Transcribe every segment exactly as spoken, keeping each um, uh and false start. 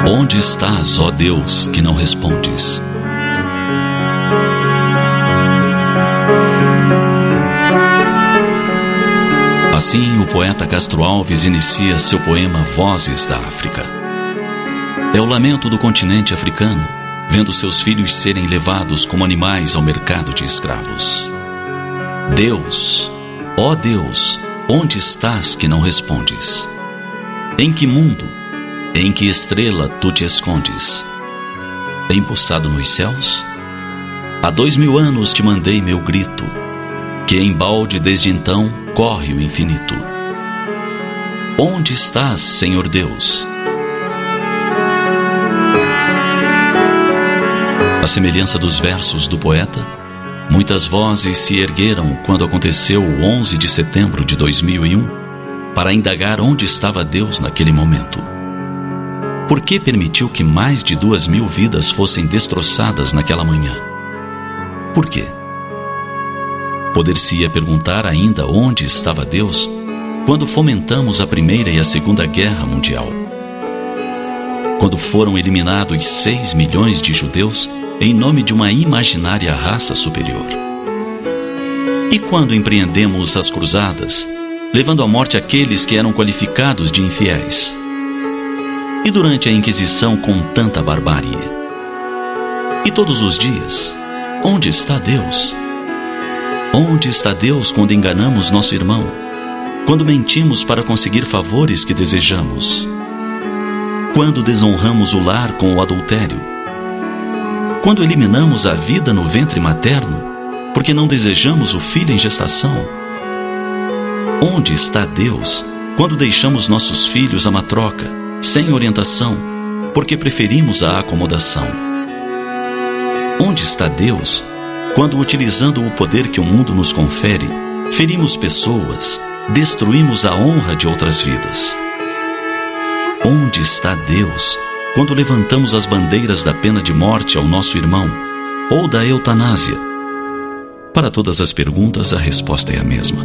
Onde estás, ó Deus, que não respondes? Assim, o poeta Castro Alves inicia seu poema Vozes da África. É o lamento do continente africano, vendo seus filhos serem levados como animais ao mercado de escravos. Deus, ó Deus, onde estás que não respondes? Em que mundo, em que estrela tu te escondes? Embuçado nos céus? Há dois mil anos te mandei meu grito, que em balde desde então corre o infinito. Onde estás, Senhor Deus? À semelhança dos versos do poeta, muitas vozes se ergueram quando aconteceu o onze de setembro de dois mil e um para indagar onde estava Deus naquele momento. Por que permitiu que mais de duas mil vidas fossem destroçadas naquela manhã? Por quê? Poder-se-ia perguntar ainda onde estava Deus quando fomentamos a Primeira e a Segunda Guerra Mundial. Quando foram eliminados seis milhões de judeus em nome de uma imaginária raça superior. E quando empreendemos as cruzadas, levando à morte aqueles que eram qualificados de infiéis? E durante a Inquisição com tanta barbárie? E todos os dias, onde está Deus? Onde está Deus quando enganamos nosso irmão? Quando mentimos para conseguir favores que desejamos? Quando desonramos o lar com o adultério? Quando eliminamos a vida no ventre materno, porque não desejamos o filho em gestação? Onde está Deus quando deixamos nossos filhos à matroca, sem orientação, porque preferimos a acomodação? Onde está Deus quando, utilizando o poder que o mundo nos confere, ferimos pessoas, destruímos a honra de outras vidas? Onde está Deus quando levantamos as bandeiras da pena de morte ao nosso irmão, ou da eutanásia? Para todas as perguntas, a resposta é a mesma.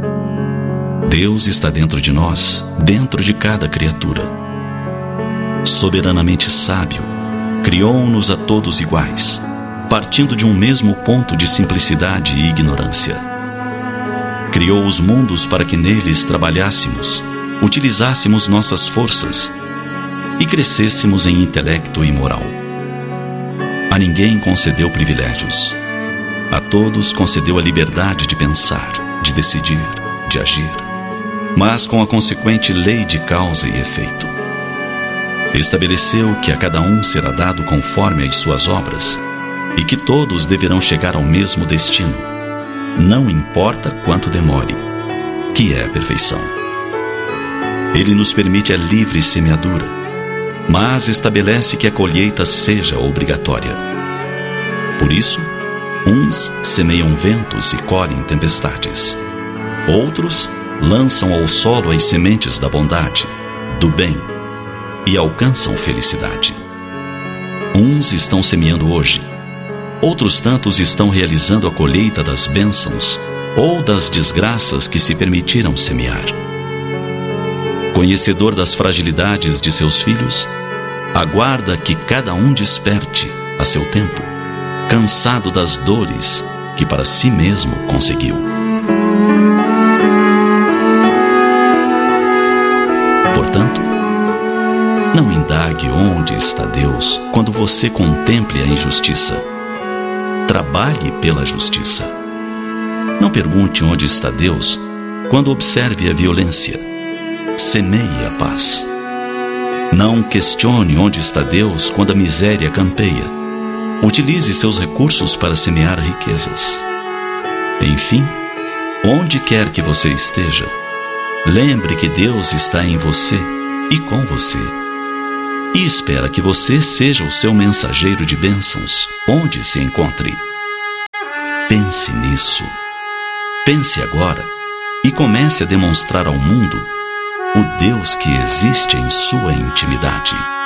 Deus está dentro de nós, dentro de cada criatura. Soberanamente sábio, criou-nos a todos iguais, partindo de um mesmo ponto de simplicidade e ignorância. Criou os mundos para que neles trabalhássemos, utilizássemos nossas forças e crescêssemos em intelecto e moral. A ninguém concedeu privilégios. A todos concedeu a liberdade de pensar, de decidir, de agir, mas com a consequente lei de causa e efeito. Estabeleceu que a cada um será dado conforme as suas obras e que todos deverão chegar ao mesmo destino, não importa quanto demore, que é a perfeição. Ele nos permite a livre semeadura, mas estabelece que a colheita seja obrigatória. Por isso, uns semeiam ventos e colhem tempestades. Outros lançam ao solo as sementes da bondade, do bem, e alcançam felicidade. Uns estão semeando hoje, outros tantos estão realizando a colheita das bênçãos ou das desgraças que se permitiram semear. Conhecedor das fragilidades de seus filhos, aguarda que cada um desperte, a seu tempo, cansado das dores que para si mesmo conseguiu. Portanto, não indague onde está Deus quando você contemple a injustiça. Trabalhe pela justiça. Não pergunte onde está Deus quando observe a violência. Semeie a paz. Não questione onde está Deus quando a miséria campeia. Utilize seus recursos para semear riquezas. Enfim, onde quer que você esteja, lembre que Deus está em você e com você, e espera que você seja o seu mensageiro de bênçãos onde se encontre. Pense nisso. Pense agora e comece a demonstrar ao mundo o Deus que existe em sua intimidade.